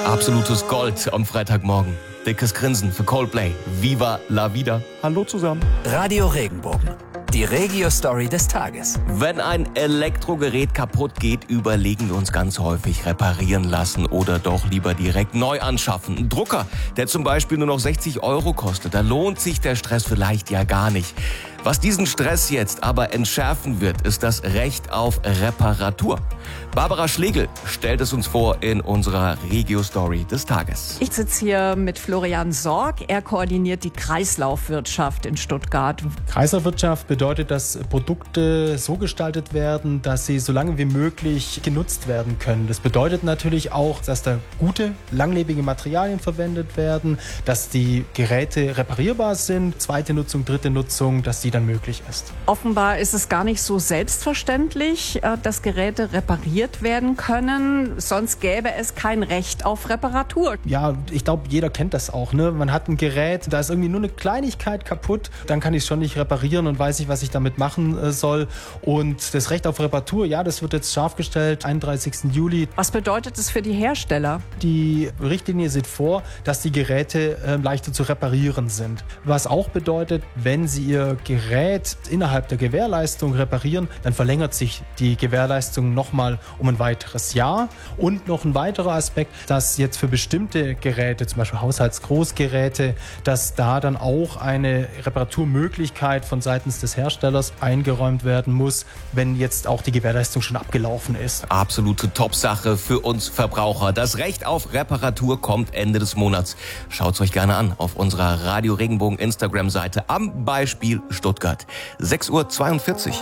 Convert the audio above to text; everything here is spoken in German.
Absolutes Gold am Freitagmorgen. Dickes Grinsen für Coldplay. Viva la vida. Hallo zusammen. Radio Regenbogen. Die Regio-Story des Tages. Wenn ein Elektrogerät kaputt geht, überlegen wir uns ganz häufig reparieren lassen oder doch lieber direkt neu anschaffen. Ein Drucker, der zum Beispiel nur noch 60 € kostet, da lohnt sich der Stress vielleicht ja gar nicht. Was diesen Stress jetzt aber entschärfen wird, ist das Recht auf Reparatur. Barbara Schlegel stellt es uns vor in unserer Regio-Story des Tages. Ich sitze hier mit Florian Sorg. Er koordiniert die Kreislaufwirtschaft in Stuttgart. Kreislaufwirtschaft bedeutet, dass Produkte so gestaltet werden, dass sie so lange wie möglich genutzt werden können. Das bedeutet natürlich auch, dass da gute, langlebige Materialien verwendet werden, dass die Geräte reparierbar sind, zweite Nutzung, dritte Nutzung, dass die dann möglich ist. Offenbar ist es gar nicht so selbstverständlich, dass Geräte repariert werden können. Sonst gäbe es kein Recht auf Reparatur. Ja, ich glaube, jeder kennt das auch, ne? Man hat ein Gerät, da ist irgendwie nur eine Kleinigkeit kaputt, dann kann ich es schon nicht reparieren und weiß nicht, was ich damit machen soll. Und das Recht auf Reparatur, ja, das wird jetzt scharf gestellt, 31. Juli. Was bedeutet es für die Hersteller? Die Richtlinie sieht vor, dass die Geräte leichter zu reparieren sind. Was auch bedeutet, wenn Sie Ihr Gerät innerhalb der Gewährleistung reparieren, dann verlängert sich die Gewährleistung nochmal um ein weiteres Jahr. Und noch ein weiterer Aspekt, dass jetzt für bestimmte Geräte, zum Beispiel Haushaltsgroßgeräte, dass da dann auch eine Reparaturmöglichkeit von seitens des Herstellers eingeräumt werden muss, wenn jetzt auch die Gewährleistung schon abgelaufen ist. Absolute Top-Sache für uns Verbraucher. Das Recht auf Reparatur kommt Ende des Monats. Schaut's euch gerne an auf unserer Radio Regenbogen Instagram-Seite am Beispiel Stuttgart. 6:42 Uhr.